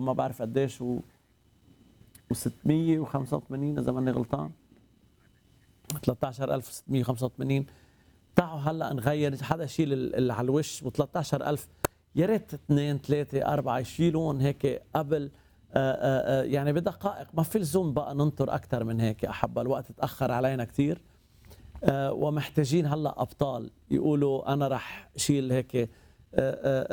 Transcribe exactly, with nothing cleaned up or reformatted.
ما بعرف قديش و وستمية وخمسة وثمانين إذا ماني غلطان، ثلاثة عشر ألف وستمية وخمسة وثمانين. تعالوا هلا نغير، حدا يشيل ال- اللي على الوش و13 ألف، يا ريت اثنين ثلاثة أربعة يشيلون هيك قبل آآ آآ يعني بدقائق، ما في لزوم بقى ننطر أكثر من هيك. أحب الوقت تأخر علينا كثير، آه، ومحتاجين هلا أبطال يقولوا أنا رح شيل هيك آه، آه،